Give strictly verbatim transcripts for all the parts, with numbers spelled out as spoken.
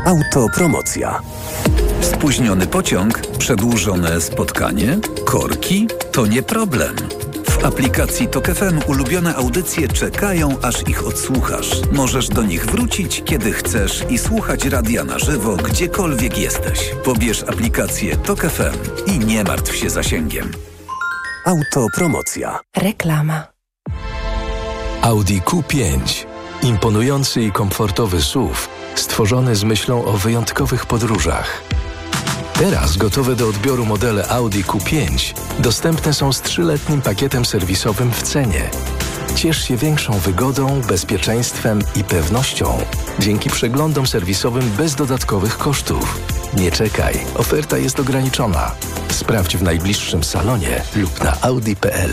Autopromocja. Spóźniony pociąg, przedłużone spotkanie, korki to nie problem. W aplikacji Tok F M ulubione audycje czekają, aż ich odsłuchasz. Możesz do nich wrócić, kiedy chcesz i słuchać radia na żywo, gdziekolwiek jesteś. Pobierz aplikację Tok F M i nie martw się zasięgiem. Autopromocja. Reklama. Audi Q pięć. Imponujący i komfortowy S U V, stworzony z myślą o wyjątkowych podróżach. Teraz gotowe do odbioru modele Audi Q pięć dostępne są z trzyletnim pakietem serwisowym w cenie. Ciesz się większą wygodą, bezpieczeństwem i pewnością dzięki przeglądom serwisowym bez dodatkowych kosztów. Nie czekaj, oferta jest ograniczona. Sprawdź w najbliższym salonie lub na audi kropka p l.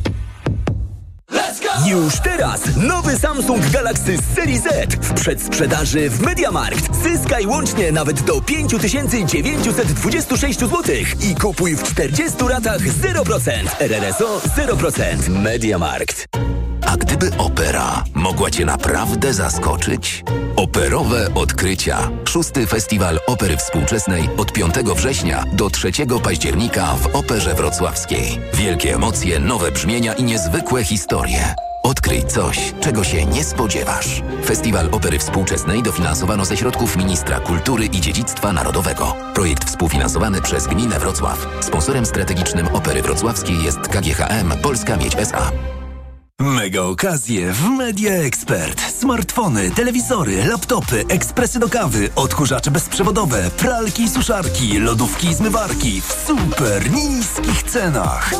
Już teraz nowy Samsung Galaxy z serii Z w przedsprzedaży w MediaMarkt. Zyskaj łącznie nawet do pięć tysięcy dziewięćset dwadzieścia sześć złotych i kupuj w czterdziestu ratach zero procent. R R S O zero procent. MediaMarkt. A gdyby opera mogła Cię naprawdę zaskoczyć? Operowe odkrycia. Szósty Festiwal Opery Współczesnej od piątego września do trzeciego października w Operze Wrocławskiej. Wielkie emocje, nowe brzmienia i niezwykłe historie. Odkryj coś, czego się nie spodziewasz. Festiwal Opery Współczesnej dofinansowano ze środków Ministra Kultury i Dziedzictwa Narodowego. Projekt współfinansowany przez Gminę Wrocław. Sponsorem strategicznym Opery Wrocławskiej jest K G H M Polska Miedź S A. Mega okazje w Media Expert. Smartfony, telewizory, laptopy, ekspresy do kawy, odkurzacze bezprzewodowe, pralki i suszarki, lodówki i zmywarki w super niskich cenach.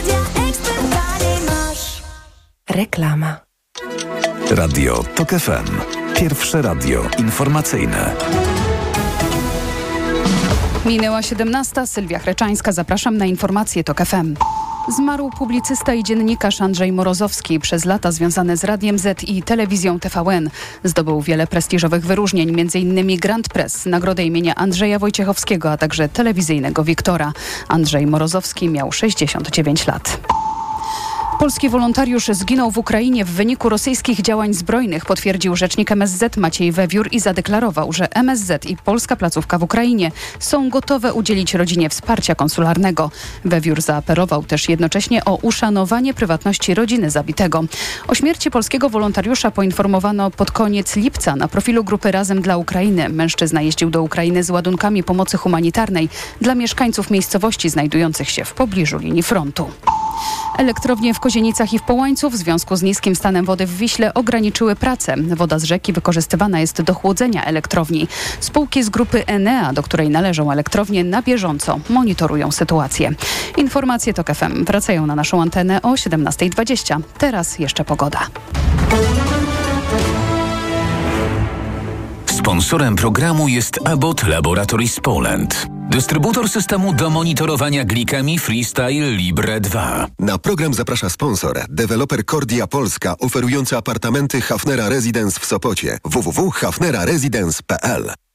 Reklama. Radio Tok F M. Pierwsze radio informacyjne. Minęła siedemnasta. Sylwia Chreczańska. Zapraszam na informacje Tok F M. Zmarł publicysta i dziennikarz Andrzej Morozowski, przez lata związany z Radiem Z i telewizją T V N. Zdobył wiele prestiżowych wyróżnień, między innymi Grand Press, nagrodę imienia Andrzeja Wojciechowskiego, a także telewizyjnego Wiktora. Andrzej Morozowski miał sześćdziesiąt dziewięć lat. Polski wolontariusz zginął w Ukrainie w wyniku rosyjskich działań zbrojnych, potwierdził rzecznik M S Z Maciej Wewiór i zadeklarował, że M S Z i polska placówka w Ukrainie są gotowe udzielić rodzinie wsparcia konsularnego. Wewiór zaapelował też jednocześnie o uszanowanie prywatności rodziny zabitego. O śmierci polskiego wolontariusza poinformowano pod koniec lipca na profilu grupy Razem dla Ukrainy. Mężczyzna jeździł do Ukrainy z ładunkami pomocy humanitarnej dla mieszkańców miejscowości znajdujących się w pobliżu linii frontu. Elektrownie w Kozienicach i w Połańcu w związku z niskim stanem wody w Wiśle ograniczyły pracę. Woda z rzeki wykorzystywana jest do chłodzenia elektrowni. Spółki z grupy Enea, do której należą elektrownie, na bieżąco monitorują sytuację. Informacje Tok F M wracają na naszą antenę o siedemnasta dwadzieścia. Teraz jeszcze pogoda. Sponsorem programu jest Abbott Laboratories Poland. Dystrybutor systemu do monitorowania glikemii Freestyle Libre dwa. Na program zaprasza sponsor, deweloper Kordia Polska, oferujący apartamenty Hafnera Residence w Sopocie. w w w kropka hafnera residence kropka p l.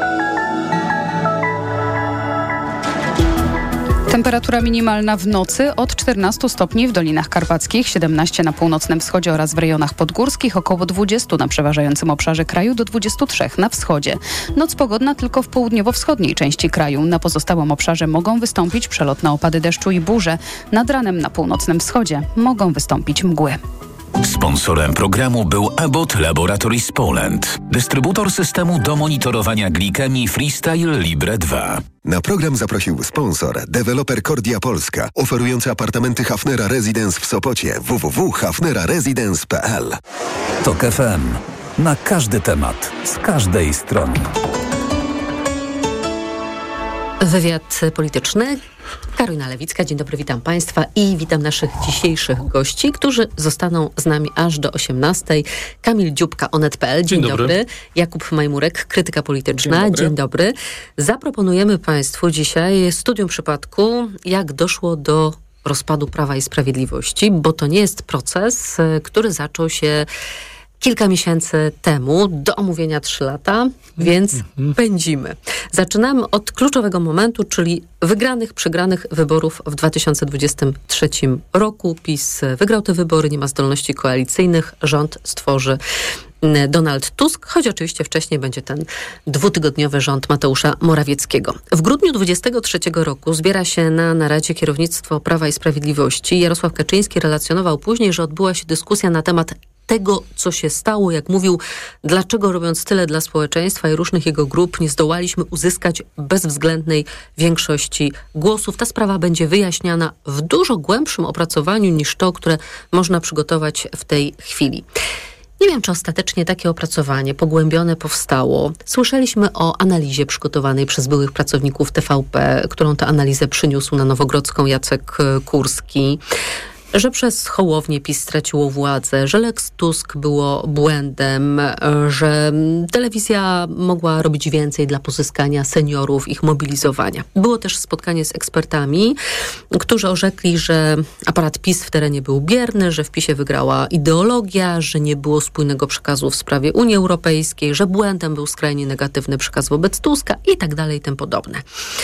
Temperatura minimalna w nocy od czternastu stopni w Dolinach Karpackich, siedemnaście na północnym wschodzie oraz w rejonach podgórskich, około dwadzieścia na przeważającym obszarze kraju do dwudziestu trzech na wschodzie. Noc pogodna tylko w południowo-wschodniej części kraju. Na pozostałym obszarze mogą wystąpić przelotne opady deszczu i burze. Nad ranem na północnym wschodzie mogą wystąpić mgły. Sponsorem programu był Abbott Laboratories Poland. Dystrybutor systemu do monitorowania glikemii Freestyle Libre dwa. Na program zaprosił sponsor, deweloper Kordia Polska, oferujący apartamenty Hafnera Residence w Sopocie. w w w kropka hafnera residence kropka p l. Tok F M. Na każdy temat, z każdej strony. Wywiad polityczny. Karolina Lewicka, dzień dobry, witam Państwa i witam naszych dzisiejszych gości, którzy zostaną z nami aż do osiemnastej. Kamil Dziubka, Onet kropka p l, dzień, dzień dobry. dobry. Jakub Majmurek, krytyka polityczna, dzień dobry. dzień dobry. Zaproponujemy Państwu dzisiaj studium przypadku, jak doszło do rozpadu Prawa i Sprawiedliwości, bo to nie jest proces, który zaczął się kilka miesięcy temu, do omówienia trzy lata, więc mm-hmm. pędzimy. Zaczynamy od kluczowego momentu, czyli wygranych, przegranych wyborów w dwa tysiące dwudziestym trzecim roku. PiS wygrał te wybory, nie ma zdolności koalicyjnych, rząd stworzy Donald Tusk, choć oczywiście wcześniej będzie ten dwutygodniowy rząd Mateusza Morawieckiego. W grudniu dwudziestego trzeciego roku zbiera się na naradzie kierownictwo Prawa i Sprawiedliwości. Jarosław Kaczyński relacjonował później, że odbyła się dyskusja na temat tego, co się stało, jak mówił, dlaczego robiąc tyle dla społeczeństwa i różnych jego grup nie zdołaliśmy uzyskać bezwzględnej większości głosów. Ta sprawa będzie wyjaśniana w dużo głębszym opracowaniu niż to, które można przygotować w tej chwili. Nie wiem, czy ostatecznie takie opracowanie pogłębione powstało. Słyszeliśmy o analizie przygotowanej przez byłych pracowników T V P, którą tę analizę przyniósł na Nowogrodzką Jacek Kurski, że przez Hołownię PiS straciło władzę, że Lex Tusk było błędem, że telewizja mogła robić więcej dla pozyskania seniorów, ich mobilizowania. Było też spotkanie z ekspertami, którzy orzekli, że aparat PiS w terenie był bierny, że w PiSie wygrała ideologia, że nie było spójnego przekazu w sprawie Unii Europejskiej, że błędem był skrajnie negatywny przekaz wobec Tuska i tak dalej i tym podobne.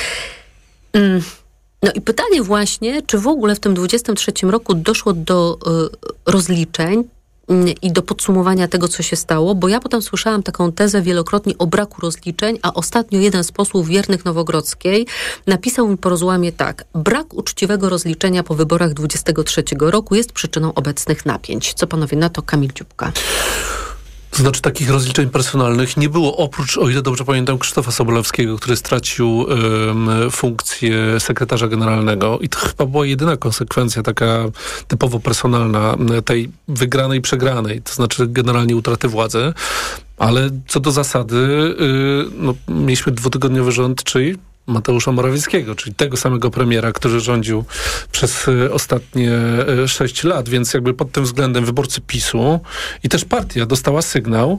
Mm. No i pytanie właśnie, czy w ogóle w tym dwudziestym trzecim roku doszło do y, rozliczeń y, i do podsumowania tego, co się stało, bo ja potem słyszałam taką tezę wielokrotnie o braku rozliczeń, a ostatnio jeden z posłów wiernych Nowogrodzkiej napisał mi po rozłamie tak: brak uczciwego rozliczenia po wyborach dwudziestego trzeciego roku jest przyczyną obecnych napięć. Co panowie na to? Kamil Dziubka. To znaczy takich rozliczeń personalnych nie było, oprócz, o ile dobrze pamiętam, Krzysztofa Sobolewskiego, który stracił um, funkcję sekretarza generalnego i to chyba była jedyna konsekwencja taka typowo personalna tej wygranej, przegranej, to znaczy generalnie utraty władzy. Ale co do zasady, yy, no, mieliśmy dwutygodniowy rząd, czyli Mateusza Morawieckiego, czyli tego samego premiera, który rządził przez ostatnie sześć lat, więc jakby pod tym względem wyborcy PiSu i też partia dostała sygnał,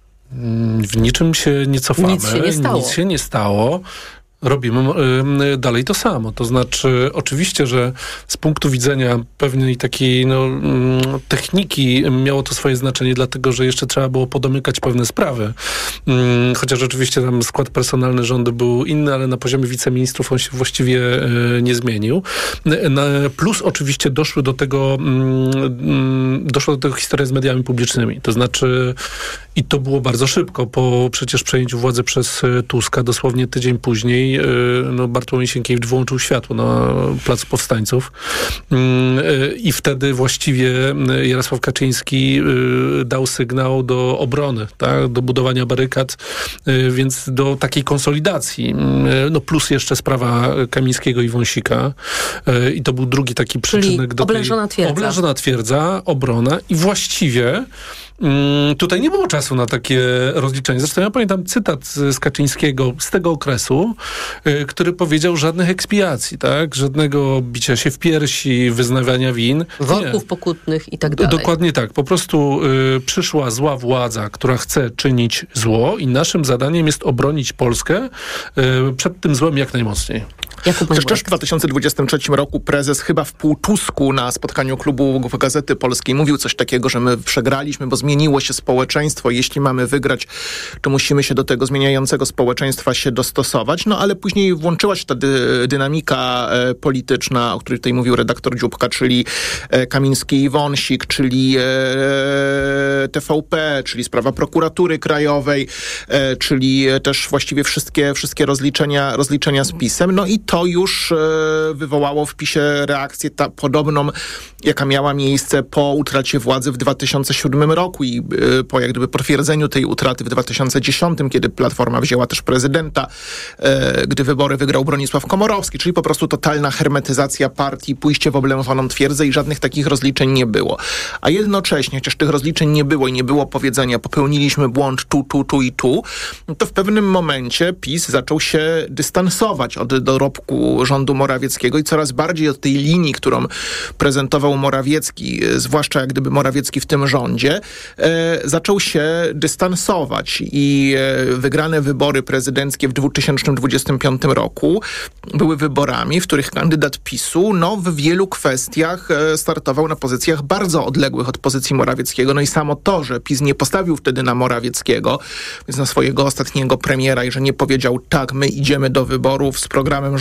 w niczym się nie cofamy, nic się nie stało. Nic się nie stało. Robimy y, dalej to samo. To znaczy, oczywiście, że z punktu widzenia pewnej takiej no, y, techniki miało to swoje znaczenie, dlatego, że jeszcze trzeba było podomykać pewne sprawy. Y, chociaż oczywiście tam skład personalny rządu był inny, ale na poziomie wiceministrów on się właściwie y, nie zmienił. Y, na, plus oczywiście doszły do tego y, y, doszła do tego historia z mediami publicznymi. To znaczy, i to było bardzo szybko, po przecież przejęciu władzy przez Tuska, dosłownie tydzień później no, Bartłomiej Sienkiewicz wyłączył światło na Placu Powstańców i wtedy właściwie Jarosław Kaczyński dał sygnał do obrony, tak, do budowania barykad, więc do takiej konsolidacji. No plus jeszcze sprawa Kamińskiego i Wąsika i to był drugi taki przyczynek. Czyli do oblężona tej, twierdza. Oblężona twierdza, obrona i właściwie tutaj nie było czasu na takie rozliczenie. Zresztą ja pamiętam cytat z Kaczyńskiego z tego okresu, który powiedział: żadnych ekspiacji, tak? Żadnego bicia się w piersi, wyznawiania win. Worków nie. pokutnych i tak dalej. Dokładnie tak. Po prostu y, przyszła zła władza, która chce czynić zło i naszym zadaniem jest obronić Polskę y, przed tym złem jak najmocniej. Chociaż też w dwa tysiące dwudziestym trzecim roku prezes chyba w półtusku na spotkaniu klubu Gazety Polskiej mówił coś takiego, że my przegraliśmy, bo zmieniło się społeczeństwo. Jeśli mamy wygrać, to musimy się do tego zmieniającego społeczeństwa się dostosować. No ale później włączyła się ta dy- dynamika e, polityczna, o której tutaj mówił redaktor Dziubka, czyli e, Kamiński i Wąsik, czyli e, T V P, czyli sprawa prokuratury krajowej, e, czyli też właściwie wszystkie, wszystkie rozliczenia, rozliczenia z PiS-em. No i to już e, wywołało w PiSie reakcję ta, podobną, jaka miała miejsce po utracie władzy w dwa tysiące siódmym roku i e, po jak gdyby potwierdzeniu tej utraty w dwa tysiące dziesiątym, kiedy Platforma wzięła też prezydenta, e, gdy wybory wygrał Bronisław Komorowski, czyli po prostu totalna hermetyzacja partii, pójście w oblężoną twierdzę i żadnych takich rozliczeń nie było. A jednocześnie, chociaż tych rozliczeń nie było i nie było powiedzenia, popełniliśmy błąd tu, tu, tu i tu, to w pewnym momencie PiS zaczął się dystansować od dorobku rządu Morawieckiego i coraz bardziej od tej linii, którą prezentował Morawiecki, zwłaszcza jak gdyby Morawiecki w tym rządzie, e, zaczął się dystansować i e, wygrane wybory prezydenckie w dwa tysiące dwudziestym piątym roku były wyborami, w których kandydat PiSu no, w wielu kwestiach e, startował na pozycjach bardzo odległych od pozycji Morawieckiego. No i samo to, że PiS nie postawił wtedy na Morawieckiego, więc na swojego ostatniego premiera i że nie powiedział: tak, my idziemy do wyborów z programem rządu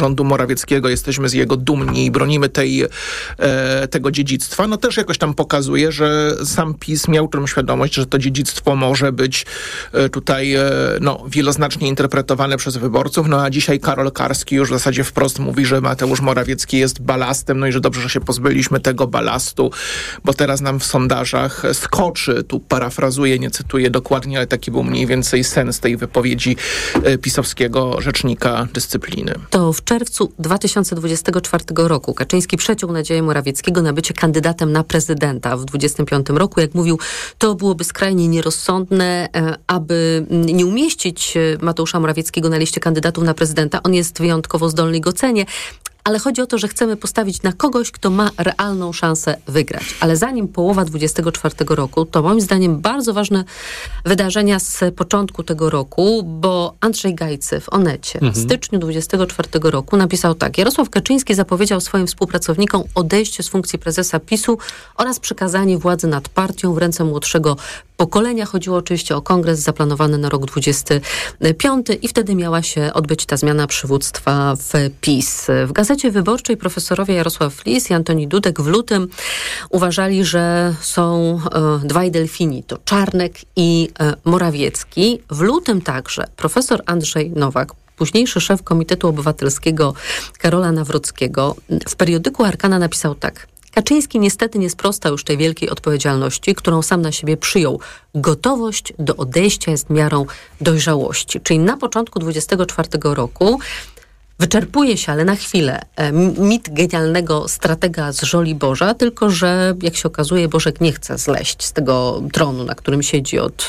rządu Morawieckiego, jesteśmy z jego dumni i bronimy tej, e, tego dziedzictwa, no też jakoś tam pokazuje, że sam PiS miał tę świadomość, że to dziedzictwo może być e, tutaj e, no, wieloznacznie interpretowane przez wyborców, no a dzisiaj Karol Karski już w zasadzie wprost mówi, że Mateusz Morawiecki jest balastem, no i że dobrze, że się pozbyliśmy tego balastu, bo teraz nam w sondażach skoczy, tu parafrazuję, nie cytuję dokładnie, ale taki był mniej więcej sens tej wypowiedzi e, pisowskiego rzecznika dyscypliny. To w czerwcu dwa tysiące dwudziestego czwartego roku Kaczyński przeciął nadzieję Morawieckiego na bycie kandydatem na prezydenta w dwudziestym piątym roku. Jak mówił, to byłoby skrajnie nierozsądne, aby nie umieścić Mateusza Morawieckiego na liście kandydatów na prezydenta. On jest wyjątkowo zdolny i go cenię. Ale chodzi o to, że chcemy postawić na kogoś, kto ma realną szansę wygrać. Ale zanim połowa dwudziestego czwartego roku, to moim zdaniem bardzo ważne wydarzenia z początku tego roku, bo Andrzej Gajcy w Onecie mhm. w styczniu dwudziestego czwartego roku napisał tak. Jarosław Kaczyński zapowiedział swoim współpracownikom odejście z funkcji prezesa PiSu oraz przekazanie władzy nad partią w ręce młodszego pokolenia. Chodziło oczywiście o kongres zaplanowany na rok dwudziesty piąty i wtedy miała się odbyć ta zmiana przywództwa w PiS. W Gazecie Wyborczej profesorowie Jarosław Lis i Antoni Dudek w lutym uważali, że są e, dwaj delfini, to Czarnek i e, Morawiecki. W lutym także profesor Andrzej Nowak, późniejszy szef Komitetu Obywatelskiego Karola Nawrockiego, w periodyku Arkana napisał tak. Kaczyński niestety nie sprostał już tej wielkiej odpowiedzialności, którą sam na siebie przyjął. Gotowość do odejścia jest miarą dojrzałości. Czyli na początku dwudziestego czwartego roku wyczerpuje się, ale na chwilę, mit genialnego stratega z Żoliborza, tylko że, jak się okazuje, Bożek nie chce zleść z tego tronu, na którym siedzi od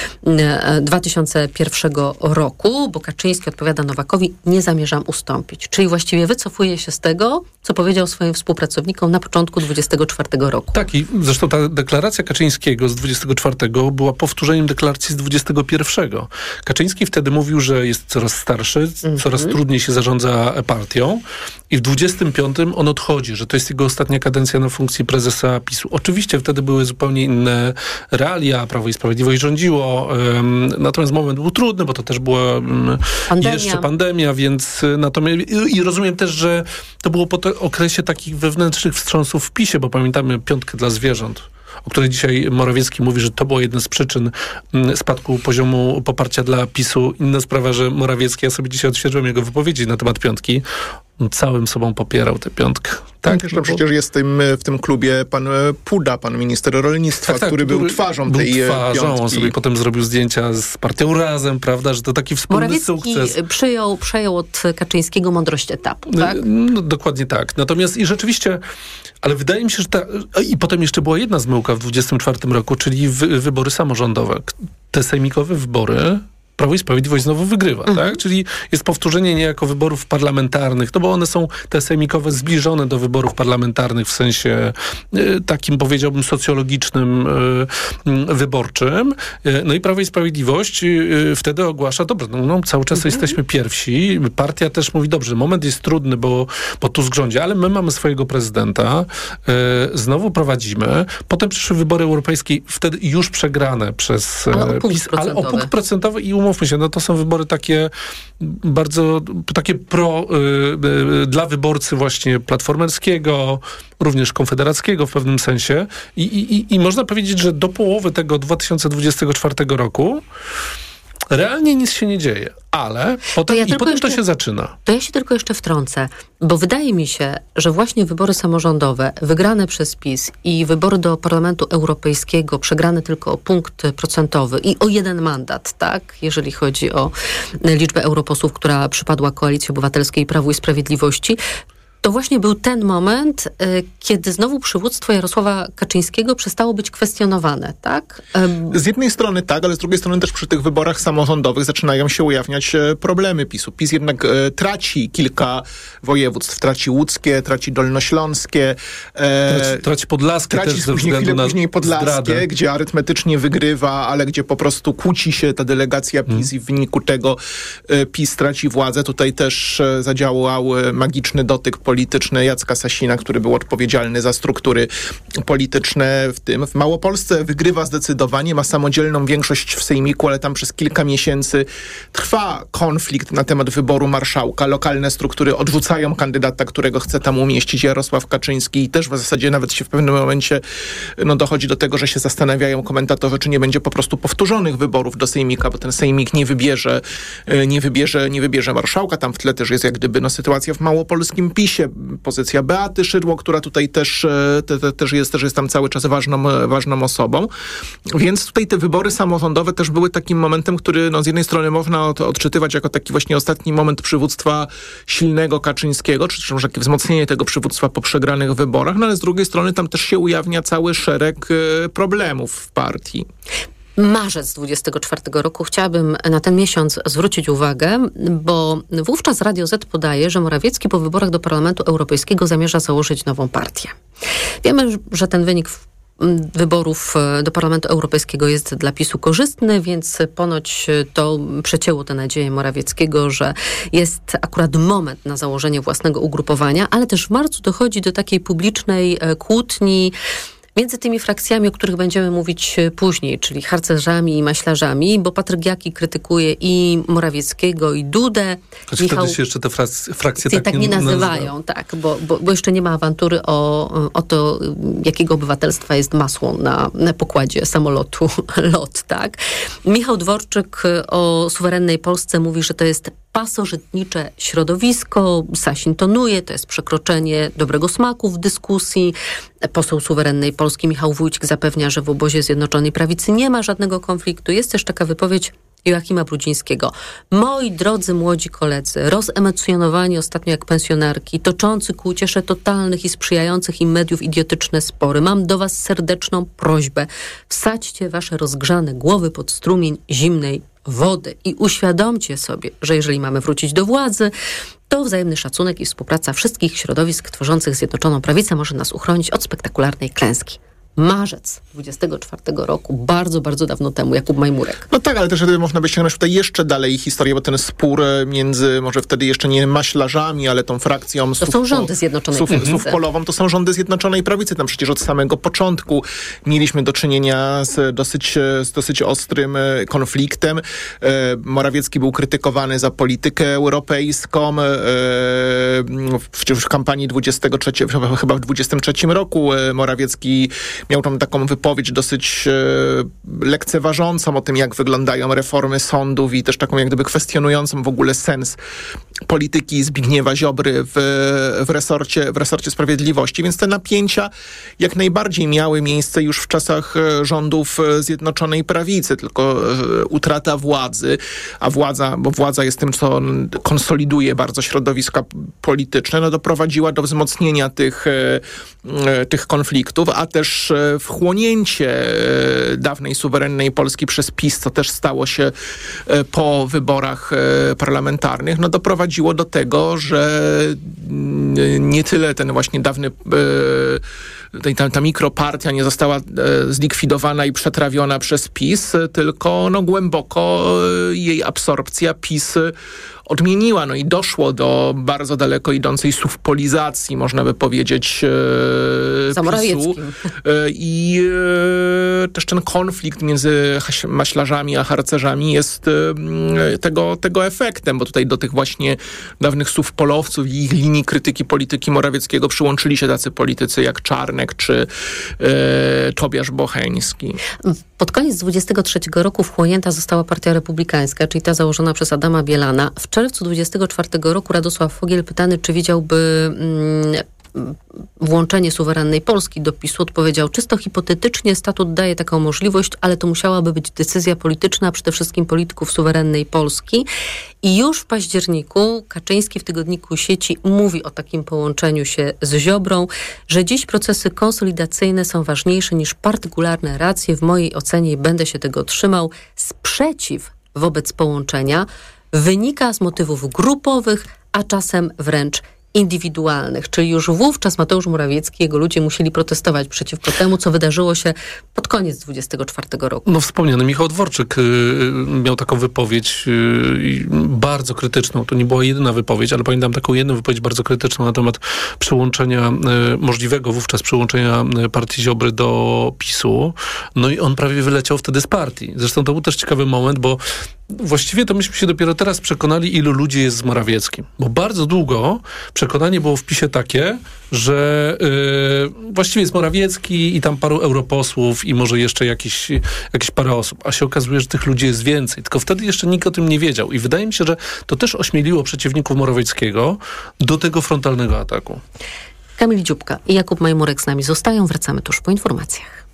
dwa tysiące pierwszego roku, bo Kaczyński odpowiada Nowakowi, nie zamierzam ustąpić. Czyli właściwie wycofuje się z tego, co powiedział swoim współpracownikom na początku dwudziestego czwartego roku. Tak, i zresztą ta deklaracja Kaczyńskiego z dwudziestego czwartego była powtórzeniem deklaracji z dwudziestego pierwszego. Kaczyński wtedy mówił, że jest coraz starszy, mm-hmm. coraz trudniej się zarządza partią i w dwudziestym piątym on odchodzi, że to jest jego ostatnia kadencja na funkcji prezesa PiSu. Oczywiście wtedy były zupełnie inne realia, Prawo i Sprawiedliwość rządziło, um, natomiast moment był trudny, bo to też była um, pandemia. jeszcze pandemia, więc natomiast i, i rozumiem też, że to było po te, okresie takich wewnętrznych wstrząsów w PiSie, bo pamiętamy piątkę dla zwierząt, o której dzisiaj Morawiecki mówi, że to była jedna z przyczyn spadku poziomu poparcia dla PiSu. Inna sprawa, że Morawiecki, ja sobie dzisiaj odświeżyłem jego wypowiedzi na temat piątki, całym sobą popierał tę piątkę. Tak, jeszcze no, przecież jest tym, w tym klubie pan Puda, pan minister rolnictwa, tak, tak, który, który był twarzą był tej twarzą, piątki. On sobie potem zrobił zdjęcia z partią Razem, prawda, że to taki wspólny Morawiecki sukces. Przyjął, przejął od Kaczyńskiego mądrość etapu, tak? No, dokładnie tak. Natomiast i rzeczywiście, ale wydaje mi się, że ta... I potem jeszcze była jedna zmyłka w dwudziestym czwartym roku, czyli wy, wybory samorządowe. Te sejmikowe wybory Prawo i Sprawiedliwość znowu wygrywa, mhm. tak? Czyli jest powtórzenie niejako wyborów parlamentarnych, no bo one są, te sejmikowe, zbliżone do wyborów parlamentarnych w sensie y, takim, powiedziałbym, socjologicznym, y, wyborczym. Y, no i Prawo i Sprawiedliwość y, wtedy ogłasza, dobra, no, no cały czas mhm. jesteśmy pierwsi. Partia też mówi, dobrze, moment jest trudny, bo, bo Tusk rządzi, ale my mamy swojego prezydenta, y, znowu prowadzimy. Potem przyszły wybory europejskie, wtedy już przegrane przez ale o PiS, ale o punkt procentowy i umówmy się, no to są wybory takie bardzo, takie pro y, y, dla wyborcy właśnie platformerskiego, również konfederackiego w pewnym sensie i, i, i można powiedzieć, że do połowy tego dwa tysiące dwudziestego czwartego roku realnie nic się nie dzieje, ale potem, ja i potem jeszcze, to się zaczyna. To ja się tylko jeszcze wtrącę, bo wydaje mi się, że właśnie wybory samorządowe wygrane przez PiS i wybory do Parlamentu Europejskiego przegrane tylko o punkt procentowy i o jeden mandat, tak, jeżeli chodzi o liczbę europosłów, która przypadła Koalicji Obywatelskiej i Prawu i Sprawiedliwości, to właśnie był ten moment, y, kiedy znowu przywództwo Jarosława Kaczyńskiego przestało być kwestionowane, tak? Um. Z jednej strony tak, ale z drugiej strony też przy tych wyborach samorządowych zaczynają się ujawniać e, problemy PiSu. PiS jednak e, traci kilka województw. Traci łódzkie, traci dolnośląskie. E, traci, traci podlaskie traci też ze później, względu na później podlaskie, zdradę. Gdzie arytmetycznie wygrywa, ale gdzie po prostu kłóci się ta delegacja PiS hmm. i w wyniku tego e, PiS traci władzę. Tutaj też e, zadziałał e, magiczny dotyk polityczne Jacka Sasina, który był odpowiedzialny za struktury polityczne w tym. W Małopolsce wygrywa zdecydowanie, ma samodzielną większość w sejmiku, ale tam przez kilka miesięcy trwa konflikt na temat wyboru marszałka. Lokalne struktury odrzucają kandydata, którego chce tam umieścić Jarosław Kaczyński i też w zasadzie nawet się w pewnym momencie no, dochodzi do tego, że się zastanawiają komentatorzy, czy nie będzie po prostu powtórzonych wyborów do sejmika, bo ten sejmik nie wybierze, nie wybierze, nie wybierze marszałka. Tam w tle też jest jak gdyby no, sytuacja w małopolskim PiSie, pozycja Beaty Szydło, która tutaj też, te, te, też, jest, też jest tam cały czas ważną, ważną osobą. Więc tutaj te wybory samorządowe też były takim momentem, który no, z jednej strony można od, odczytywać jako taki właśnie ostatni moment przywództwa silnego Kaczyńskiego, czy też może takie wzmocnienie tego przywództwa po przegranych wyborach, no ale z drugiej strony tam też się ujawnia cały szereg y, problemów w partii. Marzec dwudziestego czwartego roku. Chciałabym na ten miesiąc zwrócić uwagę, bo wówczas Radio Z podaje, że Morawiecki po wyborach do Parlamentu Europejskiego zamierza założyć nową partię. Wiemy, że ten wynik wyborów do Parlamentu Europejskiego jest dla PiSu korzystny, więc ponoć to przecięło te nadzieje Morawieckiego, że jest akurat moment na założenie własnego ugrupowania, ale też w marcu dochodzi do takiej publicznej kłótni między tymi frakcjami, o których będziemy mówić później, czyli harcerzami i maślarzami, bo Patryk Jaki krytykuje i Morawieckiego, i Dudę. Choć Michał... wtedy się jeszcze te frakcje, frakcje tak, tak nie nazywają, nazywają. tak, bo, bo, bo jeszcze nie ma awantury o, o to, jakiego obywatelstwa jest masło na, na pokładzie samolotu LOT, tak. Michał Dworczyk o suwerennej Polsce mówi, że to jest pasożytnicze środowisko, Sasin tonuje, to jest przekroczenie dobrego smaku w dyskusji. Poseł suwerennej Polski Michał Wójcik zapewnia, że w obozie Zjednoczonej Prawicy nie ma żadnego konfliktu. Jest też taka wypowiedź Joachima Brudzińskiego. Moi drodzy młodzi koledzy, rozemocjonowani ostatnio jak pensjonarki, toczący ku uciesze totalnych i sprzyjających im mediów idiotyczne spory. Mam do was serdeczną prośbę. Wsadźcie wasze rozgrzane głowy pod strumień zimnej wody i uświadomcie sobie, że jeżeli mamy wrócić do władzy, to wzajemny szacunek i współpraca wszystkich środowisk tworzących Zjednoczoną Prawicę może nas uchronić od spektakularnej klęski. Marzec dwudziestego czwartego roku, bardzo, bardzo dawno temu, Jakub Majmurek. No tak, ale też można by ściągnąć tutaj jeszcze dalej historię, bo ten spór między, może wtedy jeszcze nie maślarzami, ale tą frakcją... To są rządy Zjednoczonej słów, Prawicy. Słów polową, to są rządy Zjednoczonej Prawicy. Tam przecież od samego początku mieliśmy do czynienia z dosyć, z dosyć ostrym konfliktem. Morawiecki był krytykowany za politykę europejską. Przecież w kampanii dwudziestego trzeciego, chyba w dwudziestym trzecim roku Morawiecki miał tam taką wypowiedź dosyć e, lekceważącą o tym, jak wyglądają reformy sądów i też taką jak gdyby kwestionującą w ogóle sens polityki Zbigniewa Ziobry w, w, resorcie, w resorcie sprawiedliwości. Więc te napięcia jak najbardziej miały miejsce już w czasach rządów Zjednoczonej Prawicy, tylko e, utrata władzy, a władza, bo władza jest tym, co konsoliduje bardzo środowiska polityczne, no doprowadziła do wzmocnienia tych, e, tych konfliktów, a też wchłonięcie dawnej suwerennej Polski przez PiS, co też stało się po wyborach parlamentarnych, no doprowadziło do tego, że nie tyle ten właśnie dawny ta, ta mikropartia nie została zlikwidowana i przetrawiona przez PiS, tylko no głęboko jej absorpcja PiS odmieniła. No i doszło do bardzo daleko idącej sufpolizacji, można by powiedzieć, e, PiSu. E, I e, też ten konflikt między maślarzami a harcerzami jest e, tego, tego efektem, bo tutaj do tych właśnie dawnych sufpolowców i ich linii krytyki polityki Morawieckiego przyłączyli się tacy politycy jak Czarnek czy e, Tobiasz Bocheński. Pod koniec dwudziestego trzeciego roku wchłonięta została Partia Republikańska, czyli ta założona przez Adama Bielana. W czerwcu dwudziestego czwartego roku Radosław Fogiel, pytany, czy widziałby mm, włączenie suwerennej Polski do PiSu, odpowiedział: czysto hipotetycznie statut daje taką możliwość, ale to musiałaby być decyzja polityczna, a przede wszystkim polityków suwerennej Polski. I już w październiku Kaczyński w tygodniku Sieci mówi o takim połączeniu się z Ziobrą, że dziś procesy konsolidacyjne są ważniejsze niż partykularne racje. W mojej ocenie, będę się tego trzymał, sprzeciw wobec połączenia wynika z motywów grupowych, a czasem wręcz indywidualnych, czyli już wówczas Mateusz Morawiecki i jego ludzie musieli protestować przeciwko temu, co wydarzyło się pod koniec dwudziestego czwartego roku. No wspomniany Michał Dworczyk y, miał taką wypowiedź y, bardzo krytyczną. To nie była jedyna wypowiedź, ale pamiętam taką jedną wypowiedź bardzo krytyczną na temat przyłączenia, y, możliwego wówczas przyłączenia partii Ziobry do PiSu. No i on prawie wyleciał wtedy z partii. Zresztą to był też ciekawy moment, bo właściwie to myśmy się dopiero teraz przekonali, ilu ludzi jest z Morawieckim. Bo bardzo długo przekonanie było w PiSie takie, że yy, właściwie jest Morawiecki i tam paru europosłów i może jeszcze jakieś, jakieś parę osób. A się okazuje, że tych ludzi jest więcej. Tylko wtedy jeszcze nikt o tym nie wiedział. I wydaje mi się, że to też ośmieliło przeciwników Morawieckiego do tego frontalnego ataku. Kamil Dziubka i Jakub Majmurek z nami zostają. Wracamy tuż po informacjach.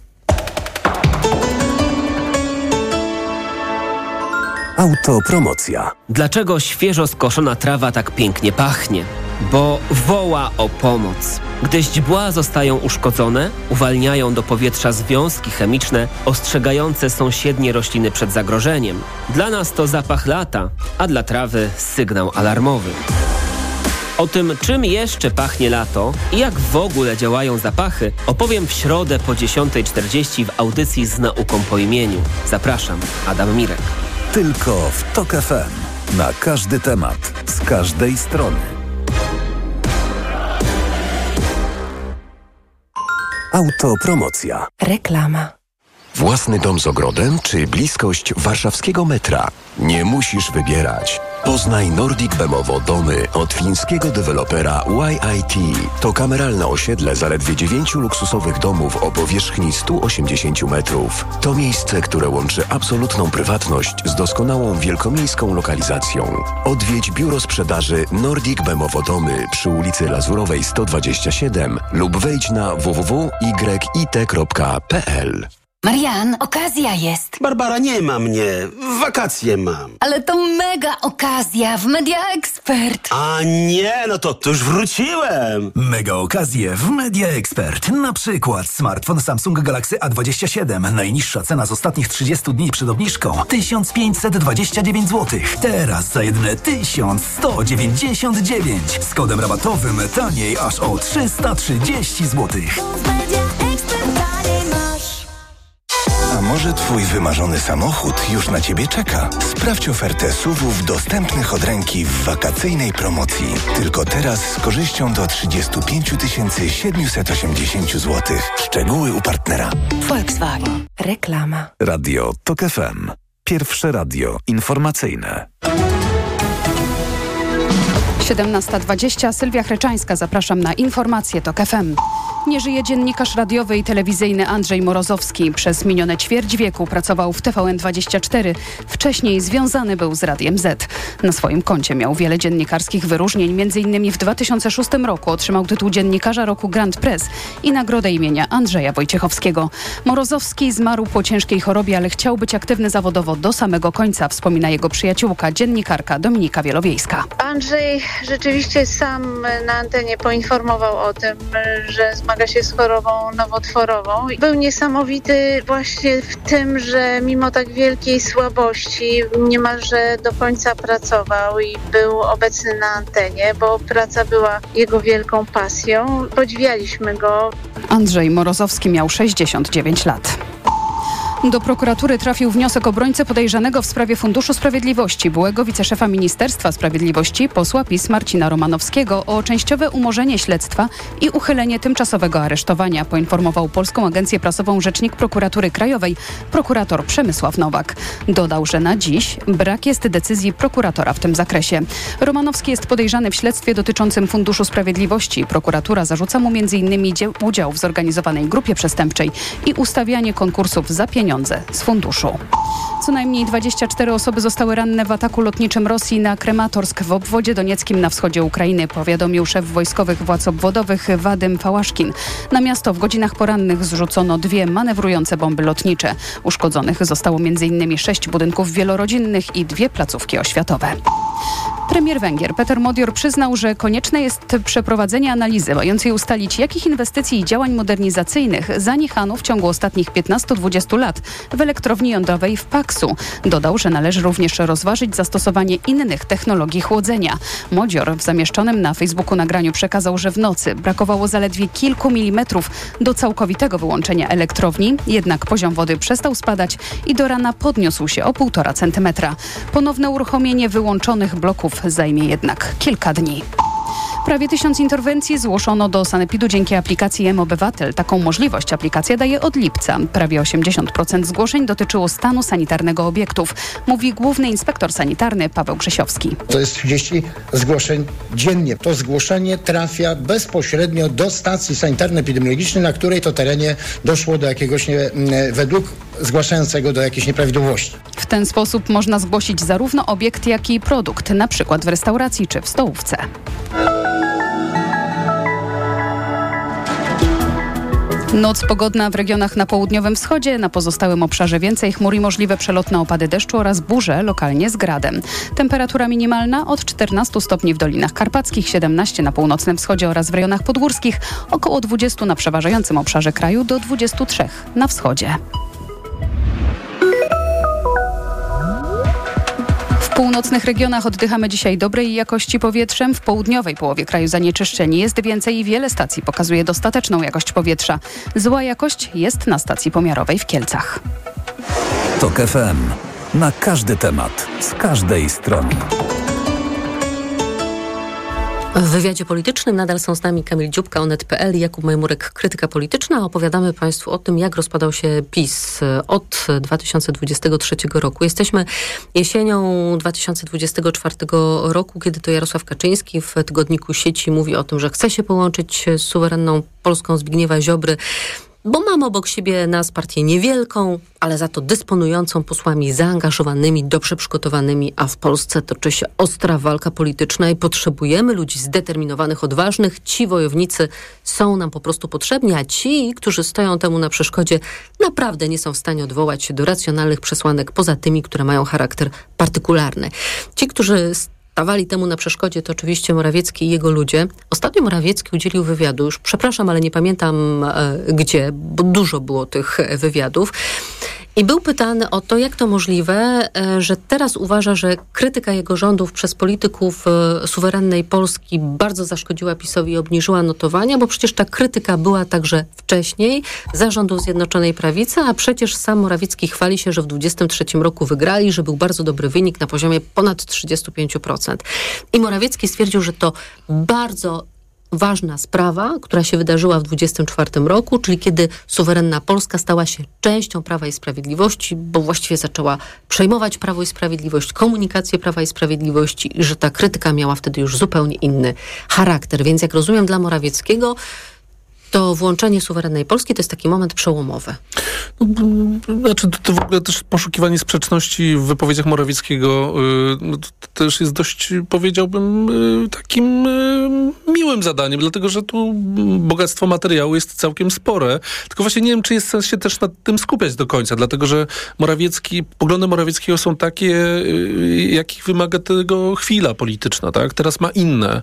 Autopromocja. Dlaczego świeżo skoszona trawa tak pięknie pachnie? Bo woła o pomoc. Gdy źdźbła zostają uszkodzone, uwalniają do powietrza związki chemiczne ostrzegające sąsiednie rośliny przed zagrożeniem. Dla nas to zapach lata, a dla trawy sygnał alarmowy. O tym, czym jeszcze pachnie lato i jak w ogóle działają zapachy, opowiem w środę po dziesiątej czterdzieści w audycji Z nauką po imieniu. Zapraszam, Adam Mirek. Tylko w TOK F M. Na każdy temat, z każdej strony. Autopromocja. Reklama. Własny dom z ogrodem czy bliskość warszawskiego metra? Nie musisz wybierać. Poznaj Nordic Bemowo domy od fińskiego dewelopera Y I T. To kameralne osiedle zaledwie dziewięciu luksusowych domów o powierzchni stu osiemdziesięciu metrów. To miejsce, które łączy absolutną prywatność z doskonałą wielkomiejską lokalizacją. Odwiedź biuro sprzedaży Nordic Bemowo domy przy ulicy Lazurowej sto dwadzieścia siedem lub wejdź na w w w kropka y i t kropka p l. Marian, okazja jest. Barbara, nie ma mnie. Wakacje mam. Ale to mega okazja w Media Expert. A nie, no to, to już wróciłem. Mega okazje w Media Expert. Na przykład smartfon Samsung Galaxy A dwadzieścia siedem. Najniższa cena z ostatnich trzydziestu dni przed obniżką tysiąc pięćset dwadzieścia dziewięć złotych. Teraz za jedyne tysiąc sto dziewięćdziesiąt dziewięć. Z kodem rabatowym taniej aż o trzysta trzydzieści złotych. A może twój wymarzony samochód już na ciebie czeka? Sprawdź ofertę S U V-ów dostępnych od ręki w wakacyjnej promocji. Tylko teraz z korzyścią do trzydzieści pięć tysięcy siedemset osiemdziesiąt złotych. Szczegóły u partnera. Volkswagen. Reklama. Radio TOK F M. Pierwsze radio informacyjne. siedemnasta dwadzieścia. Sylwia Chreczańska. Zapraszam na informacje TOK F M. Nie żyje dziennikarz radiowy i telewizyjny Andrzej Morozowski. Przez minione ćwierć wieku pracował w T V N dwadzieścia cztery. Wcześniej związany był z Radiem Z. Na swoim koncie miał wiele dziennikarskich wyróżnień. Między innymi w dwa tysiące szóstym roku otrzymał tytuł Dziennikarza Roku Grand Press i nagrodę imienia Andrzeja Wojciechowskiego. Morozowski zmarł po ciężkiej chorobie, ale chciał być aktywny zawodowo do samego końca, wspomina jego przyjaciółka, dziennikarka Dominika Wielowiejska. Andrzej rzeczywiście sam na antenie poinformował o tym, że zmaga się z chorobą nowotworową. Był niesamowity właśnie w tym, że mimo tak wielkiej słabości niemalże do końca pracował i był obecny na antenie, bo praca była jego wielką pasją. Podziwialiśmy go. Andrzej Morozowski miał sześćdziesiąt dziewięć lat. Do prokuratury trafił wniosek obrońcy podejrzanego w sprawie Funduszu Sprawiedliwości, byłego wiceszefa Ministerstwa Sprawiedliwości, posła PiS Marcina Romanowskiego, o częściowe umorzenie śledztwa i uchylenie tymczasowego aresztowania, poinformował Polską Agencję Prasową rzecznik Prokuratury Krajowej, prokurator Przemysław Nowak. Dodał, że na dziś brak jest decyzji prokuratora w tym zakresie. Romanowski jest podejrzany w śledztwie dotyczącym Funduszu Sprawiedliwości. Prokuratura zarzuca mu między innymi udział w zorganizowanej grupie przestępczej i ustawianie konkursów za pieniądze z funduszu. Co najmniej dwadzieścia cztery osoby zostały ranne w ataku lotniczym Rosji na Krematorsk w obwodzie donieckim na wschodzie Ukrainy, powiadomił szef wojskowych władz obwodowych Wadym Fałaszkin. Na miasto w godzinach porannych zrzucono dwie manewrujące bomby lotnicze. Uszkodzonych zostało między innymi sześć budynków wielorodzinnych i dwie placówki oświatowe. Premier Węgier Peter Modior przyznał, że konieczne jest przeprowadzenie analizy mającej ustalić, jakich inwestycji i działań modernizacyjnych zaniechano w ciągu ostatnich piętnastu do dwudziestu lat w elektrowni jądrowej w Paksu. Dodał, że należy również rozważyć zastosowanie innych technologii chłodzenia. Modior w zamieszczonym na Facebooku nagraniu przekazał, że w nocy brakowało zaledwie kilku milimetrów do całkowitego wyłączenia elektrowni, jednak poziom wody przestał spadać i do rana podniósł się o półtora centymetra. Ponowne uruchomienie wyłączonych bloków zajmie jednak kilka dni. Prawie tysiąc interwencji zgłoszono do sanepidu dzięki aplikacji M-Obywatel. Taką możliwość aplikacja daje od lipca. Prawie osiemdziesiąt procent zgłoszeń dotyczyło stanu sanitarnego obiektów, mówi główny inspektor sanitarny Paweł Grzesiowski. To jest trzydzieści zgłoszeń dziennie. To zgłoszenie trafia bezpośrednio do stacji sanitarno-epidemiologicznej, na której to terenie doszło do jakiegoś, nie, według zgłaszającego do jakiejś nieprawidłowości. W ten sposób można zgłosić zarówno obiekt, jak i produkt, na przykład w restauracji czy w stołówce. Noc pogodna w regionach na południowym wschodzie, na pozostałym obszarze więcej chmur i możliwe przelotne opady deszczu oraz burze, lokalnie z gradem. Temperatura minimalna od czternastu stopni w Dolinach Karpackich, siedemnaście na północnym wschodzie oraz w rejonach podgórskich, około dwudziestu na przeważającym obszarze kraju do dwudziestu trzech na wschodzie. W północnych regionach oddychamy dzisiaj dobrej jakości powietrzem. W południowej połowie kraju zanieczyszczeń jest więcej i wiele stacji pokazuje dostateczną jakość powietrza. Zła jakość jest na stacji pomiarowej w Kielcach. TOK F M. Na każdy temat, z każdej strony. W wywiadzie politycznym nadal są z nami Kamil Dziubka, Onet kropka pe el i Jakub Majmurek, krytyka polityczna. Opowiadamy Państwu o tym, jak rozpadał się PiS od dwa tysiące dwudziestego trzeciego roku. Jesteśmy jesienią dwa tysiące dwudziestego czwartego roku, kiedy to Jarosław Kaczyński w tygodniku Sieci mówi o tym, że chce się połączyć z suwerenną Polską Zbigniewa Ziobry, bo mam obok siebie nas partię niewielką, ale za to dysponującą posłami zaangażowanymi, dobrze przygotowanymi, a w Polsce toczy się ostra walka polityczna i potrzebujemy ludzi zdeterminowanych, odważnych. Ci wojownicy są nam po prostu potrzebni, a ci, którzy stoją temu na przeszkodzie, naprawdę nie są w stanie odwołać się do racjonalnych przesłanek poza tymi, które mają charakter partykularny. Ci, którzy stawali temu na przeszkodzie, to oczywiście Morawiecki i jego ludzie. Ostatnio Morawiecki udzielił wywiadu, już przepraszam, ale nie pamiętam e, gdzie, bo dużo było tych wywiadów. I był pytany o to, jak to możliwe, e, że teraz uważa, że krytyka jego rządów przez polityków e, suwerennej Polski bardzo zaszkodziła PiS-owi i obniżyła notowania, bo przecież ta krytyka była także wcześniej za rządów Zjednoczonej Prawicy, a przecież sam Morawiecki chwali się, że w dwudziestym trzecim roku wygrali, że był bardzo dobry wynik na poziomie ponad trzydzieści pięć procent. I Morawiecki stwierdził, że to bardzo ważna sprawa, która się wydarzyła w dwudziestym czwartym roku, czyli kiedy suwerenna Polska stała się częścią Prawa i Sprawiedliwości, bo właściwie zaczęła przejmować Prawo i Sprawiedliwość, komunikację Prawa i Sprawiedliwości i że ta krytyka miała wtedy już zupełnie inny charakter. Więc jak rozumiem, dla Morawieckiego to włączenie suwerennej Polski to jest taki moment przełomowy. Znaczy, to, to w ogóle też poszukiwanie sprzeczności w wypowiedziach Morawieckiego no, to też jest dość, powiedziałbym, takim miłym zadaniem, dlatego że tu bogactwo materiału jest całkiem spore. Tylko właśnie nie wiem, czy jest sens się też nad tym skupiać do końca, dlatego że Morawiecki, poglądy Morawieckiego są takie, jakich wymaga tego chwila polityczna, tak? Teraz ma inne.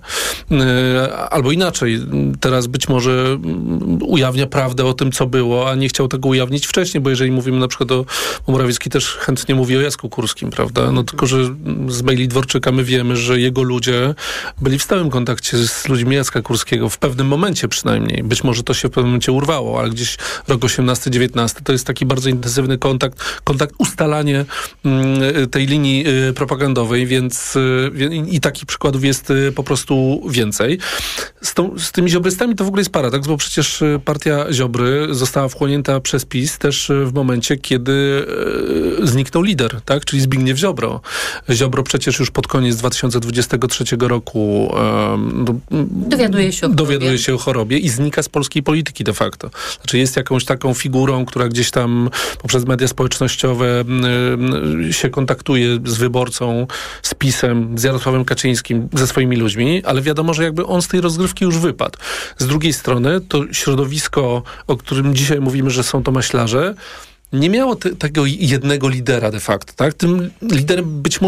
Albo inaczej. Teraz być może ujawnia prawdę o tym, co było, a nie chciał tego ujawnić wcześniej, bo jeżeli mówimy na przykład o, o Morawiecki też chętnie mówi o Jacku Kurskim, prawda? No tylko, że z maili Dworczyka my wiemy, że jego ludzie byli w stałym kontakcie z ludźmi Jacka Kurskiego, w pewnym momencie przynajmniej. Być może to się w pewnym momencie urwało, ale gdzieś rok osiemnasty dziewiętnasty to jest taki bardzo intensywny kontakt, kontakt, ustalanie y, tej linii y, propagandowej, więc y, i takich przykładów jest y, po prostu więcej. Z, tą, z tymi ziobrystami to w ogóle jest paradoks, bo przecież partia Ziobry została wchłonięta przez PiS też w momencie, kiedy e, zniknął lider, tak? Czyli Zbigniew Ziobro. Ziobro przecież już pod koniec dwa tysiące dwudziestego trzeciego roku e, do, dowiaduje, się o, dowiaduje się o chorobie i znika z polskiej polityki de facto. Znaczy jest jakąś taką figurą, która gdzieś tam poprzez media społecznościowe e, się kontaktuje z wyborcą, z PiS-em, z Jarosławem Kaczyńskim, ze swoimi ludźmi, ale wiadomo, że jakby on z tej rozgrywki już wypadł. Z drugiej strony to środowisko, o którym dzisiaj mówimy, że są to maślarze, nie miało te, tego jednego lidera de facto, tak? Tym liderem być może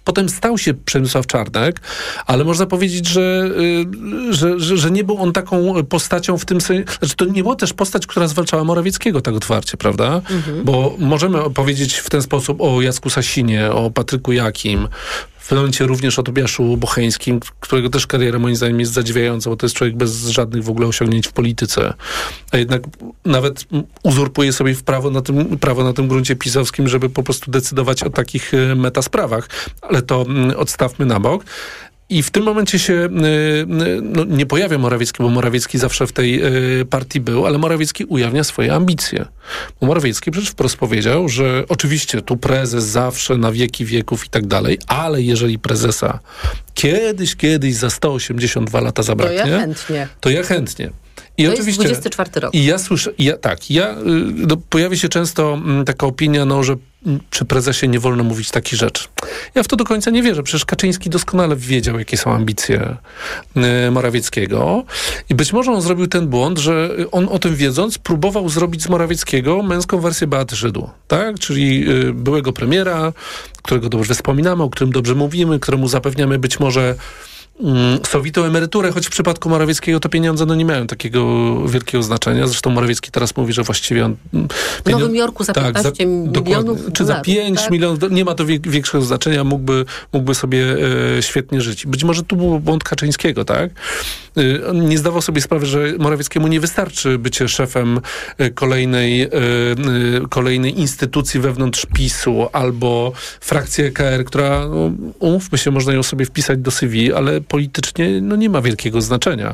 Potem stał się Przemysław Czarnek, ale można powiedzieć, że, że, że, że nie był on taką postacią w tym sensie, znaczy to nie była też postać, która zwalczała Morawieckiego tak otwarcie, prawda? Mhm. Bo możemy powiedzieć w ten sposób o Jacku Sasinie, o Patryku Jakim, w pewnym momencie również o Tobiaszu Bocheńskim, którego też kariera moim zdaniem jest zadziwiająca, bo to jest człowiek bez żadnych w ogóle osiągnięć w polityce. A jednak nawet uzurpuje sobie prawo na tym, prawo na tym gruncie pisowskim, żeby po prostu decydować o takich metasprawach. Ale to odstawmy na bok. I w tym momencie się no, nie pojawia Morawiecki, bo Morawiecki zawsze w tej y, partii był, ale Morawiecki ujawnia swoje ambicje. Bo Morawiecki przecież wprost powiedział, że oczywiście tu prezes zawsze na wieki wieków i tak dalej, ale jeżeli prezesa kiedyś, kiedyś za sto osiemdziesiąt dwa lata zabraknie, to ja chętnie. To ja chętnie. I to oczywiście, jest dwudziesty czwarty rok. I ja słyszę, ja, tak, ja, no, pojawia się często m, taka opinia, no, że m, przy prezesie nie wolno mówić takich rzeczy. Ja w to do końca nie wierzę. Przecież Kaczyński doskonale wiedział, jakie są ambicje y, Morawieckiego. I być może on zrobił ten błąd, że on o tym wiedząc próbował zrobić z Morawieckiego męską wersję Beaty Szydło. Tak? Czyli y, byłego premiera, którego dobrze wspominamy, o którym dobrze mówimy, któremu zapewniamy być może sowitą emeryturę, choć w przypadku Morawieckiego to pieniądze no nie mają takiego wielkiego znaczenia. Zresztą Morawiecki teraz mówi, że właściwie on... W Nowym Jorku za piętnaście tak, za, milionów Czy za pięć tak? milionów, nie ma to większego znaczenia, mógłby, mógłby sobie e, świetnie żyć. Być może tu był błąd Kaczyńskiego, tak? E, on nie zdawał sobie sprawy, że Morawieckiemu nie wystarczy bycie szefem kolejnej, e, kolejnej instytucji wewnątrz PiSu albo frakcji E K R, która, no, umówmy się, można ją sobie wpisać do C V, ale politycznie no, nie ma wielkiego znaczenia.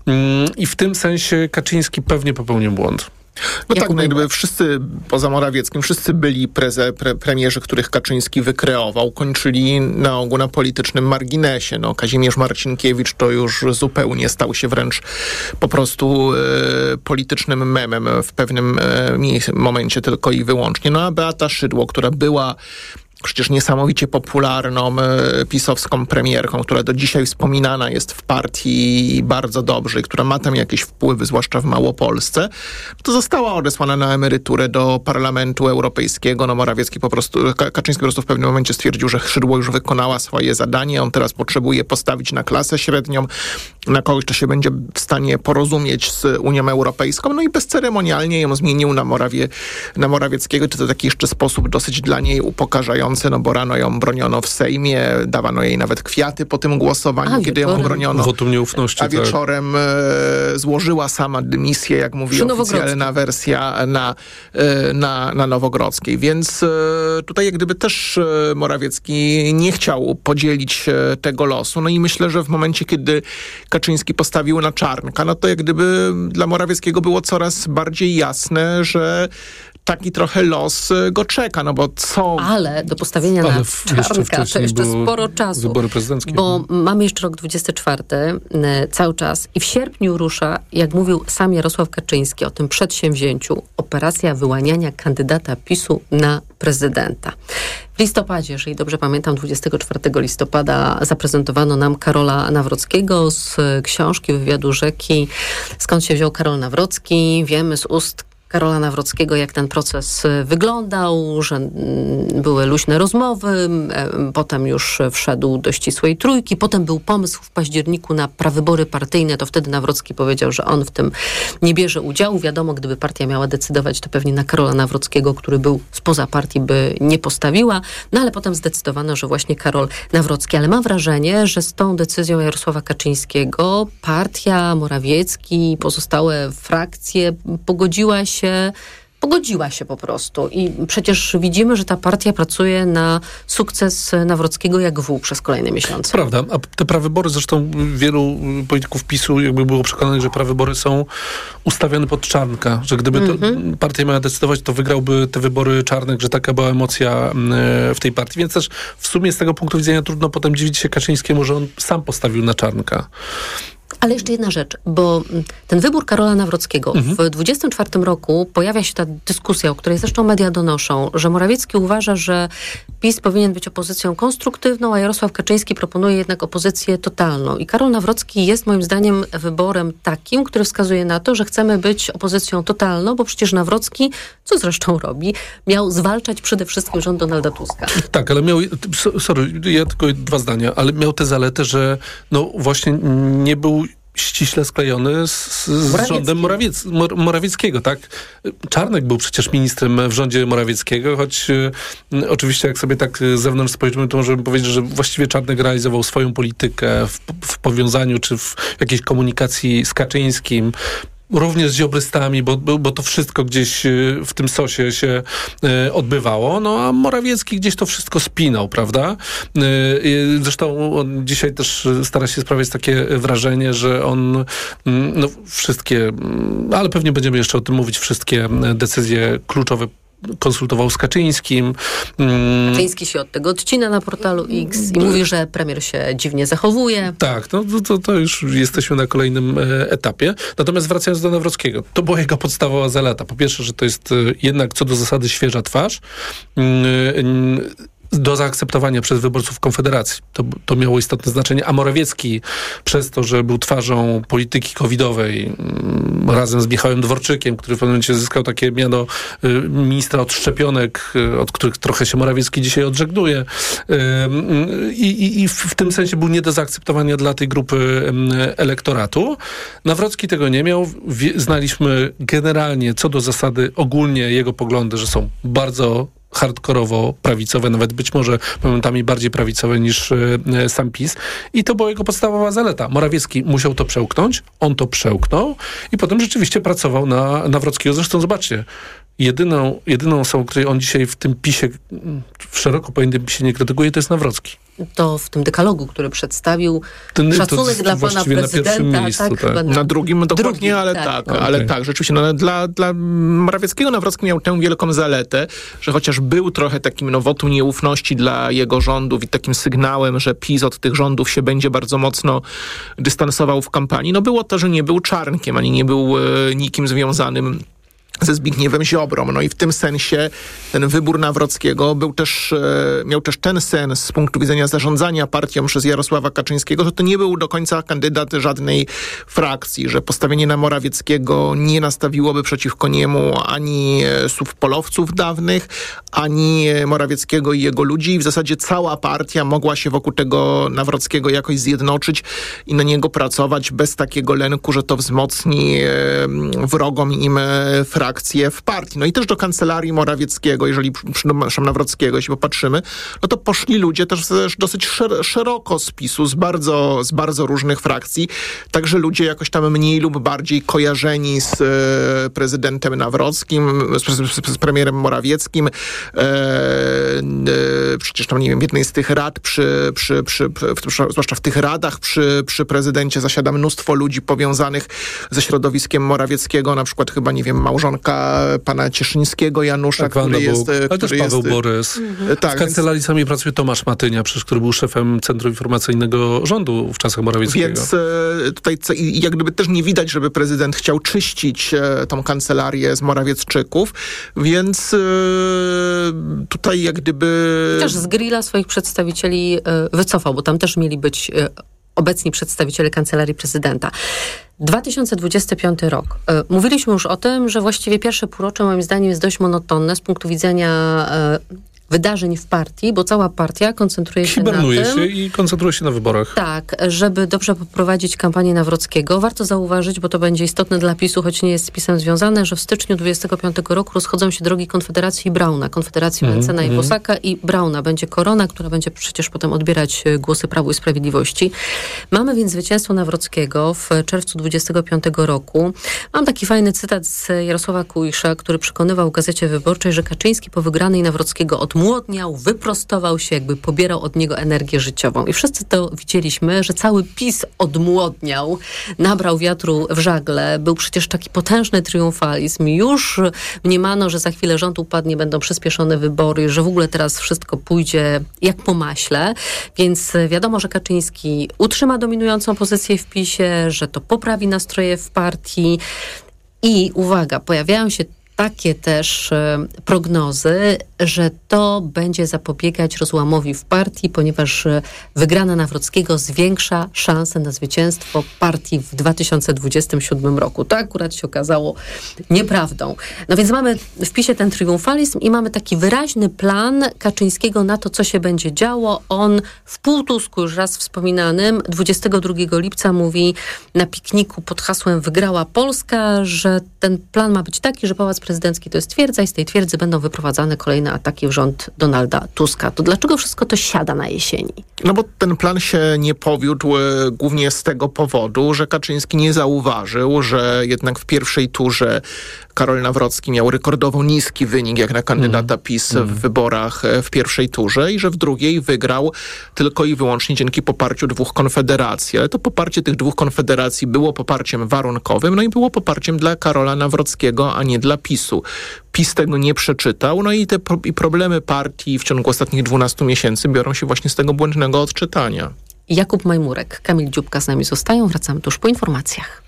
I w tym sensie Kaczyński pewnie popełnił błąd. No tak, no jakby wszyscy, poza Morawieckim, wszyscy byli preze, pre, premierzy, których Kaczyński wykreował, kończyli na ogół na politycznym marginesie. No, Kazimierz Marcinkiewicz to już zupełnie stał się wręcz po prostu e, politycznym memem w pewnym e, momencie tylko i wyłącznie. No a Beata Szydło, która była przecież niesamowicie popularną e, pisowską premierką, która do dzisiaj wspominana jest w partii bardzo dobrze i która ma tam jakieś wpływy, zwłaszcza w Małopolsce, to została odesłana na emeryturę do Parlamentu Europejskiego. No Morawiecki po prostu, Kaczyński po prostu w pewnym momencie stwierdził, że Szydło już wykonała swoje zadanie, on teraz potrzebuje postawić na klasę średnią, na kogoś, kto się będzie w stanie porozumieć z Unią Europejską, no i bezceremonialnie ją zmienił na, Morawie, na Morawieckiego, czy to taki jeszcze sposób dosyć dla niej upokarzający, no bo rano ją broniono w Sejmie, dawano jej nawet kwiaty po tym głosowaniu, a, kiedy ją broniono. Wotum nieufności, a wieczorem tak. e, złożyła sama dymisję, jak mówi oficjalna wersja na, e, na, na Nowogrodzkiej. Więc e, tutaj jak gdyby też e, Morawiecki nie chciał podzielić e, tego losu. No i myślę, że w momencie, kiedy Kaczyński postawił na Czarnka, no to jak gdyby dla Morawieckiego było coraz bardziej jasne, że taki trochę los go czeka, no bo co... Ale do postawienia Ale na Czarnka jeszcze to jeszcze sporo czasu. Wybory prezydenckie. Bo mamy jeszcze rok dwudziesty czwarty cały czas i w sierpniu rusza, jak mówił sam Jarosław Kaczyński o tym przedsięwzięciu, operacja wyłaniania kandydata PiSu na prezydenta. W listopadzie, jeżeli dobrze pamiętam, dwudziestego czwartego listopada zaprezentowano nam Karola Nawrockiego z książki Wywiadu Rzeki. Skąd się wziął Karol Nawrocki? Wiemy z ust Karola Nawrockiego, jak ten proces wyglądał, że były luźne rozmowy, potem już wszedł do ścisłej trójki, potem był pomysł w październiku na prawybory partyjne, to wtedy Nawrocki powiedział, że on w tym nie bierze udziału. Wiadomo, gdyby partia miała decydować, to pewnie na Karola Nawrockiego, który był spoza partii, by nie postawiła, no ale potem zdecydowano, że właśnie Karol Nawrocki. Ale mam wrażenie, że z tą decyzją Jarosława Kaczyńskiego partia, Morawiecki, pozostałe frakcje pogodziła się Pogodziła się po prostu i przecież widzimy, że ta partia pracuje na sukces Nawrockiego jak wół przez kolejne miesiące. Prawda, a te prawybory, zresztą wielu polityków PiSu jakby było przekonanych, że prawybory są ustawione pod Czarnka, że gdyby to mm-hmm. partia miała decydować, to wygrałby te wybory Czarnek, że taka była emocja w tej partii, więc też w sumie z tego punktu widzenia trudno potem dziwić się Kaczyńskiemu, że on sam postawił na Czarnka. Ale jeszcze jedna rzecz, bo ten wybór Karola Nawrockiego, mhm. w dwudziestym czwartym roku pojawia się ta dyskusja, o której zresztą media donoszą, że Morawiecki uważa, że PiS powinien być opozycją konstruktywną, a Jarosław Kaczyński proponuje jednak opozycję totalną. I Karol Nawrocki jest moim zdaniem wyborem takim, który wskazuje na to, że chcemy być opozycją totalną, bo przecież Nawrocki, co zresztą robi, miał zwalczać przede wszystkim rząd Donalda Tuska. Tak, ale miał, sorry, ja tylko dwa zdania, ale miał tę zaletę, że no właśnie nie był ściśle sklejony z, z rządem Morawiec, Mor, Morawieckiego, tak? Czarnek był przecież ministrem w rządzie Morawieckiego, choć y, oczywiście jak sobie tak z zewnątrz spojrzymy, to możemy powiedzieć, że właściwie Czarnek realizował swoją politykę w, w powiązaniu czy w jakiejś komunikacji z Kaczyńskim, również z ziobrystami, bo, bo to wszystko gdzieś w tym sosie się e, odbywało, no a Morawiecki gdzieś to wszystko spinał, prawda? E, zresztą on dzisiaj też stara się sprawiać takie wrażenie, że on no, wszystkie, ale pewnie będziemy jeszcze o tym mówić, wszystkie decyzje kluczowe konsultował z Kaczyńskim. Kaczyński się od tego odcina na portalu X i mówi, że premier się dziwnie zachowuje. Tak, no to, to już jesteśmy na kolejnym etapie. Natomiast wracając do Nawrockiego, to była jego podstawowa zaleta. Po pierwsze, że to jest jednak co do zasady świeża twarz, do zaakceptowania przez wyborców Konfederacji. To, to miało istotne znaczenie. A Morawiecki przez to, że był twarzą polityki covidowej m, razem z Michałem Dworczykiem, który w pewnym momencie zyskał takie miano y, ministra od szczepionek, y, od których trochę się Morawiecki dzisiaj odżegnuje. Y, y, i, I w tym sensie był nie do zaakceptowania dla tej grupy y, elektoratu. Nawrocki tego nie miał. Wie, znaliśmy generalnie co do zasady ogólnie jego poglądy, że są bardzo hardkorowo prawicowe, nawet być może momentami bardziej prawicowe niż y, sam PiS. I to była jego podstawowa zaleta. Morawiecki musiał to przełknąć, on to przełknął i potem rzeczywiście pracował na Nawrockiego. Zresztą zobaczcie, jedyną, jedyną osobą, której on dzisiaj w tym PiSie, w szeroko pojętym PiSie nie krytykuje, to jest Nawrocki. To w tym dekalogu, który przedstawił Ten, szacunek dla pana prezydenta. Na miejscu, tak, tak. Na, na drugim dokładnie, drugim, ale tak. tak, Okay. ale tak, rzeczywiście. No, dla, dla Morawieckiego Nawrocki miał tę wielką zaletę, że chociaż był trochę takim no, wotum nieufności dla jego rządów i takim sygnałem, że PiS od tych rządów się będzie bardzo mocno dystansował w kampanii, no było to, że nie był Czarnkiem, ani nie był e, nikim związanym ze Zbigniewem Ziobrą. No i w tym sensie ten wybór Nawrockiego był też, e, miał też ten sens z punktu widzenia zarządzania partią przez Jarosława Kaczyńskiego, że to nie był do końca kandydat żadnej frakcji, że postawienie na Morawieckiego nie nastawiłoby przeciwko niemu ani suwpolowców dawnych, ani Morawieckiego i jego ludzi. I w zasadzie cała partia mogła się wokół tego Nawrockiego jakoś zjednoczyć i na niego pracować bez takiego lęku, że to wzmocni e, wrogom im frakcję w partii. No i też do kancelarii Morawieckiego, jeżeli przepraszam, Nawrockiego, jeśli popatrzymy, no to poszli ludzie też, też dosyć szer- szeroko z PiSu, z bardzo, z bardzo różnych frakcji. Także ludzie jakoś tam mniej lub bardziej kojarzeni z e, prezydentem Nawrockim, z, z, z premierem Morawieckim. E, e, przecież tam, nie wiem, w jednej z tych rad, przy, przy, przy, przy, zwłaszcza w tych radach przy, przy prezydencie zasiada mnóstwo ludzi powiązanych ze środowiskiem Morawieckiego, na przykład chyba, nie wiem, małżonka pana Cieszyńskiego, Janusza, tak, który jest... Ale który też Paweł jest, Borys. Mhm. Tak, w kancelarii sami pracuje Tomasz Matynia, przecież, który był szefem Centrum Informacyjnego Rządu w czasach Morawieckiego. Więc e, tutaj jak gdyby też nie widać, żeby prezydent chciał czyścić e, tą kancelarię z Morawiecczyków, więc e, tutaj jak gdyby... Chociaż z grilla swoich przedstawicieli e, wycofał, bo tam też mieli być e, obecni przedstawiciele Kancelarii Prezydenta. dwa tysiące dwudziesty piąty rok. E, mówiliśmy już o tym, że właściwie pierwsze półrocze moim zdaniem jest dość monotonne z punktu widzenia e, wydarzeń w partii, bo cała partia koncentruje się Hibernuje na tym... się i koncentruje się na wyborach. Tak, żeby dobrze poprowadzić kampanię Nawrockiego. Warto zauważyć, bo to będzie istotne dla PiSu, choć nie jest z PiSem związane, że w styczniu dwudziestego piątego roku rozchodzą się drogi Konfederacji i Brauna. Konfederacji mm, Mencena mm. i Bosaka i Brauna. Będzie Korona, która będzie przecież potem odbierać głosy Prawu i Sprawiedliwości. Mamy więc zwycięstwo Nawrockiego w czerwcu dwudziestego piątego roku. Mam taki fajny cytat z Jarosława Kułisza, który przekonywał w Gazecie Wyborczej, że Kaczyński po wygranej Nawrockiego odmówił zmłodniał, wyprostował się, jakby pobierał od niego energię życiową. I wszyscy to widzieliśmy, że cały PiS odmłodniał, nabrał wiatru w żagle. Był przecież taki potężny triumfalizm. Już mniemano, że za chwilę rząd upadnie, będą przyspieszone wybory, że w ogóle teraz wszystko pójdzie jak po maśle. Więc wiadomo, że Kaczyński utrzyma dominującą pozycję w PiSie, że to poprawi nastroje w partii. I uwaga, pojawiają się takie też e, prognozy, że to będzie zapobiegać rozłamowi w partii, ponieważ e, wygrana Nawrockiego zwiększa szanse na zwycięstwo partii w dwa tysiące dwudziestym siódmym roku. To akurat się okazało nieprawdą. No więc mamy w PiSie ten triumfalizm i mamy taki wyraźny plan Kaczyńskiego na to, co się będzie działo. On w półtusku, już raz wspominanym, dwudziestego drugiego lipca mówi na pikniku pod hasłem Wygrała Polska, że ten plan ma być taki, że Pałac Prezydencki to jest twierdza i z tej twierdzy będą wyprowadzane kolejne ataki w rząd Donalda Tuska. To dlaczego wszystko to siada na jesieni? No bo ten plan się nie powiódł e, głównie z tego powodu, że Kaczyński nie zauważył, że jednak w pierwszej turze Karol Nawrocki miał rekordowo niski wynik jak na kandydata PiS mm. w wyborach w pierwszej turze i że w drugiej wygrał tylko i wyłącznie dzięki poparciu dwóch konfederacji. Ale to poparcie tych dwóch konfederacji było poparciem warunkowym, no i było poparciem dla Karola Nawrockiego, a nie dla PiSu. PiS tego nie przeczytał, no i te pro- i problemy partii w ciągu ostatnich dwunastu miesięcy biorą się właśnie z tego błędnego odczytania. Jakub Majmurek, Kamil Dziubka z nami zostają. Wracamy tuż po informacjach.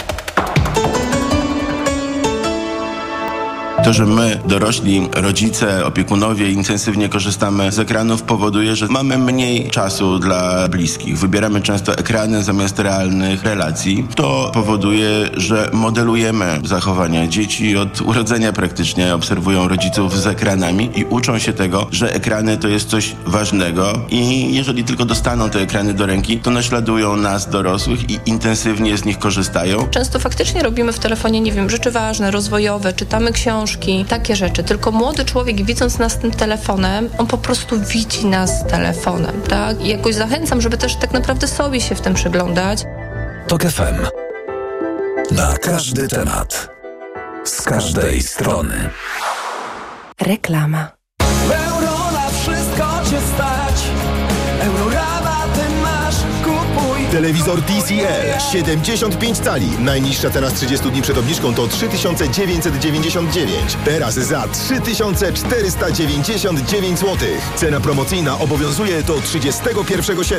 To, że my, dorośli, rodzice, opiekunowie intensywnie korzystamy z ekranów, powoduje, że mamy mniej czasu dla bliskich. Wybieramy często ekrany zamiast realnych relacji. To powoduje, że modelujemy zachowania. Dzieci od urodzenia praktycznie obserwują rodziców z ekranami i uczą się tego, że ekrany to jest coś ważnego i jeżeli tylko dostaną te ekrany do ręki, to naśladują nas, dorosłych, i intensywnie z nich korzystają. Często faktycznie robimy w telefonie, nie wiem, rzeczy ważne, rozwojowe, czytamy książki, takie rzeczy. Tylko młody człowiek, widząc nas tym telefonem, on po prostu widzi nas telefonem, tak? I jakoś zachęcam, żeby też tak naprawdę sobie się w tym przyglądać. TOK F M. Na każdy temat. Z każdej strony. Reklama. Euro na wszystko cię stać. Eurorama ty masz, kupuj. Telewizor T C L siedemdziesiąt pięć cali. Najniższa cena z trzydziestu dni przed obniżką to trzy tysiące dziewięćset dziewięćdziesiąt dziewięć. Teraz za trzy tysiące czterysta dziewięćdziesiąt dziewięć złotych. Cena promocyjna obowiązuje do trzydziestego pierwszego sierpnia.